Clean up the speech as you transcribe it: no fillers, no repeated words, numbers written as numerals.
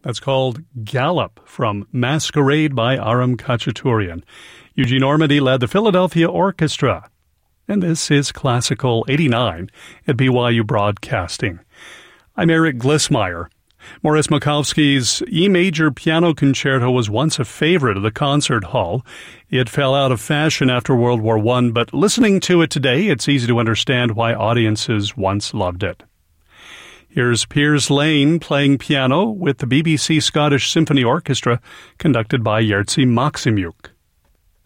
That's called Gallop from Masquerade by Aram Khachaturian. Eugene Ormandy led the Philadelphia Orchestra. And this is Classical 89 at BYU Broadcasting. I'm Eric Glissmeyer. Maurice Makowski's E Major Piano Concerto was once a favorite of the concert hall. It fell out of fashion after World War I, but listening to it today, it's easy to understand why audiences once loved it. Here's Piers Lane playing piano with the BBC Scottish Symphony Orchestra, conducted by Jerzy Maksymuk.